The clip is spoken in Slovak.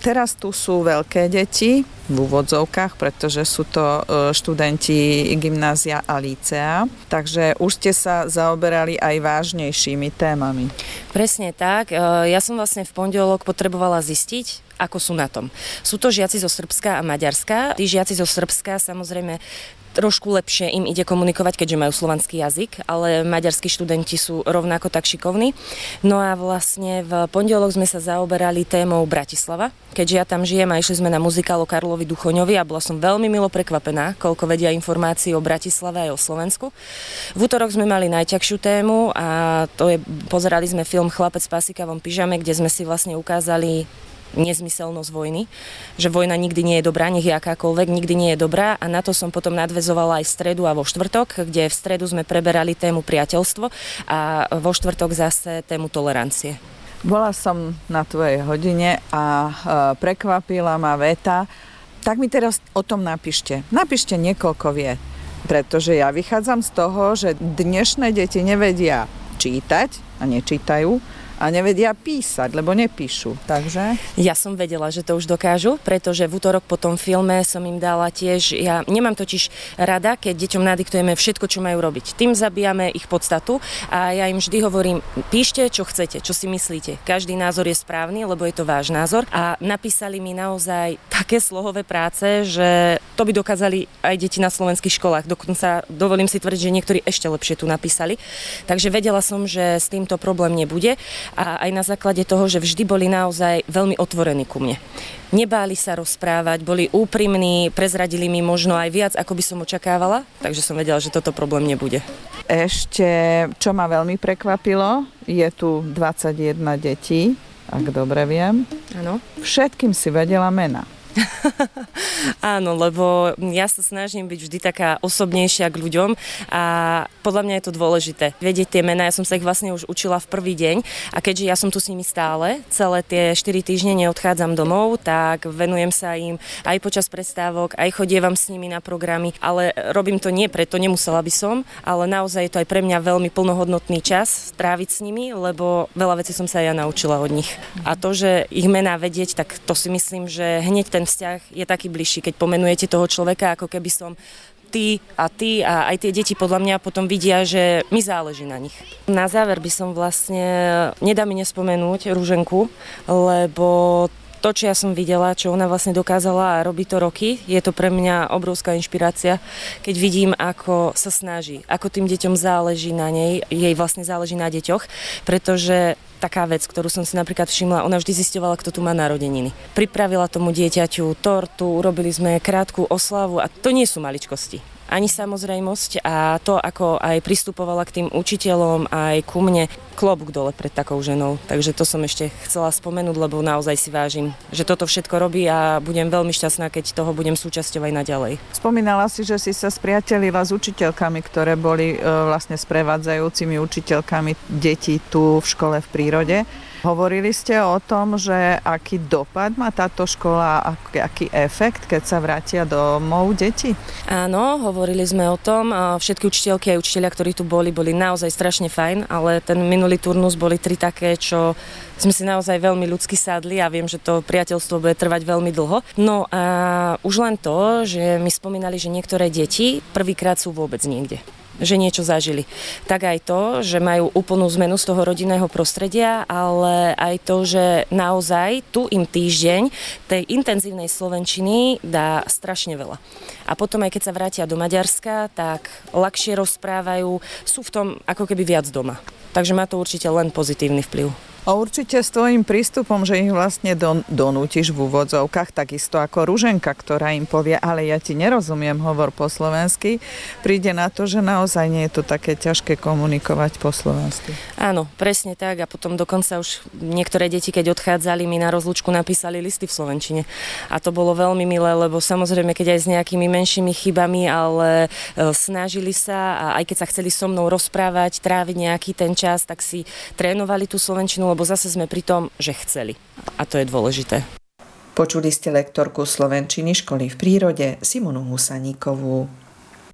Teraz tu sú veľké deti v úvodzovkách, pretože sú to študenti gymnázia a lícea, takže už ste sa zaoberali aj vážnejšími témami. Presne tak. Ja som vlastne v pondelok potrebovala zistiť, ako sú na tom. Sú to žiaci zo Srbska a Maďarska. Tí žiaci zo Srbska samozrejme trošku lepšie im ide komunikovať, keďže majú slovanský jazyk, ale maďarskí študenti sú rovnako tak šikovní. No a vlastne v pondelok sme sa zaoberali témou Bratislava, keďže ja tam žijem a išli sme na muzikál o Karlovi Duchoňovi a bola som veľmi milo prekvapená, koľko vedia informácií o Bratislave aj o Slovensku. V útorok sme mali najťažšiu tému a pozerali sme film Chlapec v pasikavom pyžame, kde sme si vlastne ukázali nezmyselnosť vojny, že vojna nikdy nie je dobrá, nech je akákoľvek, nikdy nie je dobrá a na to som potom nadväzovala aj v stredu a vo štvrtok, kde v stredu sme preberali tému priateľstvo a vo štvrtok zase tému tolerancie. Bola som na tvojej hodine a prekvapila ma veta, tak mi teraz o tom napíšte. Napíšte niekoľko viet, pretože ja vychádzam z toho, že dnešné deti nevedia čítať a nečítajú, a nevedia písať, lebo nepíšu. Takže? Ja som vedela, že to už dokážu, pretože v útorok po tom filme som im dala tiež, ja nemám totiž rada, keď deťom nadiktujeme všetko, čo majú robiť. Tým zabíjame ich podstatu a ja im vždy hovorím, píšte, čo chcete, čo si myslíte. Každý názor je správny, lebo je to váš názor a napísali mi naozaj také slohové práce, že to by dokázali aj deti na slovenských školách. Dokonca dovolím si tvrdiť, že niektorí ešte lepšie tu napísali. Takže vedela som, že s týmto problém nebude. A aj na základe toho, že vždy boli naozaj veľmi otvorení ku mne. Nebáli sa rozprávať, boli úprimní, prezradili mi možno aj viac, ako by som očakávala, takže som vedela, že toto problém nebude. Ešte, čo ma veľmi prekvapilo, je tu 21 detí, ak dobre viem. Áno. Všetkým si vedela mena. Áno, lebo ja sa snažím byť vždy taká osobnejšia k ľuďom a podľa mňa je to dôležité. Vedieť tie mená, ja som sa ich vlastne už učila v prvý deň a keďže ja som tu s nimi stále, celé tie 4 týždne neodchádzam domov, tak venujem sa im aj počas prestávok, aj chodievam s nimi na programy, ale robím to nie preto, nemusela by som, ale naozaj je to aj pre mňa veľmi plnohodnotný čas stráviť s nimi, lebo veľa vecí som sa ja naučila od nich. A to, že ich mená vedieť, tak to si myslím, že hneď ten vzťah je taký bližší, keď pomenujete toho človeka, ako keby som ty a aj tie deti podľa mňa potom vidia, že mi záleží na nich. Na záver by som vlastne, nedá mi nespomenúť Ruženku, lebo to, čo ja som videla, čo ona vlastne dokázala a robí to roky, je to pre mňa obrovská inšpirácia, keď vidím, ako sa snaží, ako tým deťom záleží na nej, jej vlastne záleží na deťoch, pretože taká vec, ktorú som si napríklad všimla, ona vždy zisťovala, kto tu má narodeniny. Pripravila tomu dieťaťu tortu, urobili sme krátku oslavu a to nie sú maličkosti. Ani samozrejmosť a to, ako aj pristupovala k tým učiteľom, aj ku mne, klobúk dole pred takou ženou. Takže to som ešte chcela spomenúť, lebo naozaj si vážim, že toto všetko robí a budem veľmi šťastná, keď toho budem súčasťou aj naďalej. Spomínala si, že si sa spriatelila s učiteľkami, ktoré boli vlastne sprevádzajúcimi učiteľkami detí tu v škole v prírode. Hovorili ste o tom, že aký dopad má táto škola, aký efekt, keď sa vrátia domov deti? Áno, hovorili sme o tom. Všetky učiteľky a učiteľia, ktorí tu boli naozaj strašne fajn, ale ten minulý turnus boli 3 také, čo sme si naozaj veľmi ľudsky sadli a viem, že to priateľstvo bude trvať veľmi dlho. No a už len to, že mi spomínali, že niektoré deti prvýkrát sú vôbec niekde, že niečo zažili. Tak aj to, že majú úplnú zmenu z toho rodinného prostredia, ale aj to, že naozaj tu im týždeň tej intenzívnej slovenčiny dá strašne veľa. A potom aj keď sa vrátia do Maďarska, tak ľahšie rozprávajú, sú v tom ako keby viac doma. Takže má to určite len pozitívny vplyv. A určite s tvojím prístupom, že ich vlastne donútiš v úvodzovkách, takisto ako Ruženka, ktorá im povie, ale ja ti nerozumiem, hovor po slovensky, príde na to, že naozaj nie je to také ťažké komunikovať po slovensky. Áno, presne tak a potom dokonca už niektoré deti, keď odchádzali, mi na rozlúčku napísali listy v slovenčine. A to bolo veľmi milé, lebo samozrejme, keď aj s nejakými menšími chybami, ale snažili sa a aj keď sa chceli so mnou rozprávať, tráviť nejaký ten čas, tak si trénovali tú slovenčinu, lebo zase sme pri tom, že chceli. A to je dôležité. Počuli ste lektorku slovenčiny školy v prírode Simonu Husaníkovú.